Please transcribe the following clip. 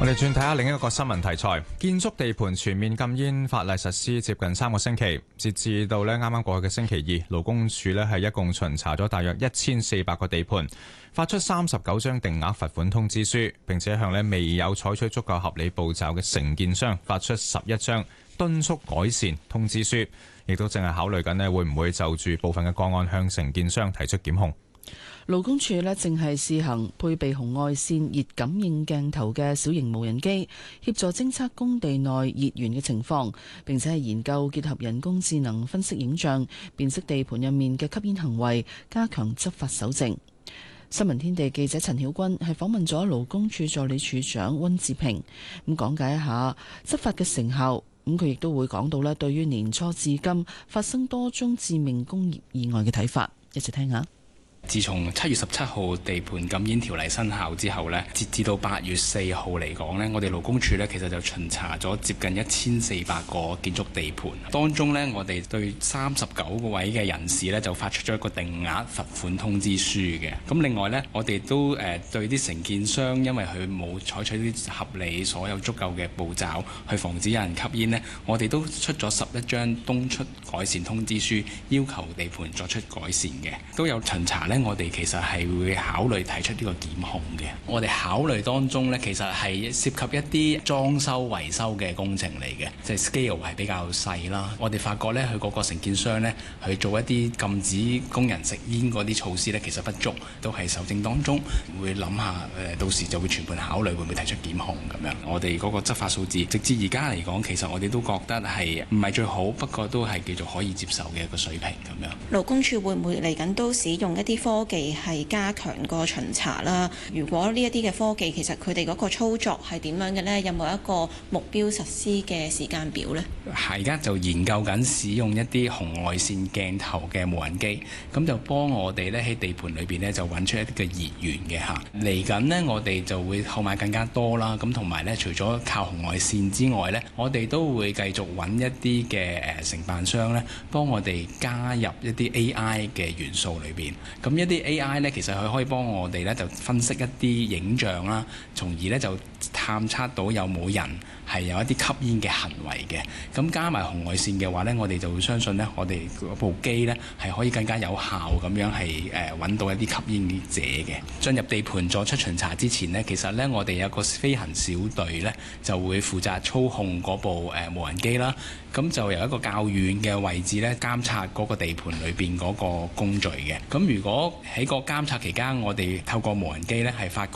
我哋轉睇下另一個新聞題材，建築地盤全面禁煙法例實施接近3個星期，截至到啱啱過去嘅星期二，勞工處係一共巡查咗大約1400個地盤，發出39張定額罰款通知書，並且向未有採取足夠合理步驟嘅承建商發出11張敦促改善通知書，亦都正係考慮緊會唔會就住部分嘅個案向承建商提出檢控。 勞工處正係試行配備紅外線熱感應鏡頭嘅小型無人機，協助偵測工地內熱源嘅情況，並且係研究結合人工智能分析影像，辨識地盤入面嘅吸煙行為，加強執法搜證。新聞天地記者陳曉君係訪問咗勞工處助理處長溫志平，咁講解一下執法嘅成效。咁佢亦都會講到對於年初至今發生多宗致命工業意外嘅睇法，一齊聽下。 自從7月17號地盤禁煙條例生效之後呢，截至到8月4號嚟講呢，我哋勞工處呢其實就巡查咗接近1400個建築地盤，當中呢，我哋對39個位嘅人士呢就發出咗一個定額罰款通知書嘅。咁另外呢，我哋都對啲承建商，因為佢冇採取啲合理所有足夠嘅步驟去防止有人吸煙呢，我哋都出咗11張敦促改善通知書，要求地盤作出改善嘅。都有巡查我哋其實係會考慮提出呢個檢控嘅。我哋考慮當中呢，其實係涉及一啲裝修維修嘅工程嚟嘅，即係 scale 係比較細啦。我哋發覺呢，佢嗰個承建商呢，去做一啲禁止工人食煙嗰啲措施呢，其實不足，都係搜證當中會諗下到時就會全盤考慮會唔會提出檢控咁樣。我哋嗰個執法數字，直至而家嚟講，其實我哋都覺得係唔係最好，不過都係叫做可以接受嘅一個水平咁樣。 勞工處會唔會嚟緊都使用一啲科技係加強個巡查啦？如果呢一啲嘅科技其實佢哋嗰個操作係點樣嘅呢？有冇一個目標實施嘅時間表呢？ 係而家就研究緊使用一啲紅外線鏡頭嘅無人機，咁就幫我哋咧喺地盤裏邊咧就揾出一啲嘅熱源嘅嚇。嚟緊呢，我哋就會購買更加多啦。咁同埋咧，除咗靠紅外線之外咧，我哋都會繼續揾一啲嘅承辦商咧，幫我哋加入一啲 AI 嘅元素裏邊。咁一啲 AI 咧，其實佢可以幫我哋咧就分析一啲影像啦，從而咧就探測到有冇人係有一啲吸煙嘅行為嘅。咁加埋紅外線嘅話咧，我哋就會相信咧，我哋部機咧係可以更加有效咁樣係揾到一啲吸煙者嘅。進入地盤作出巡查之前呢，其實咧我哋有個飛行小隊咧就會負責操控嗰部無人機啦。咁就由一個較遠嘅位置咧監察嗰個地盤裏邊嗰個工序嘅。咁如果喺個監察期間，我哋透過無人機咧係發覺